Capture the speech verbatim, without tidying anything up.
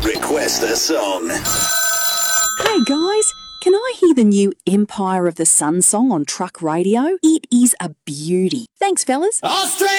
Request a song. Hey guys, can I hear the new Empire of the Sun song on Truck Radio? It is a beauty. Thanks, fellas. Australia!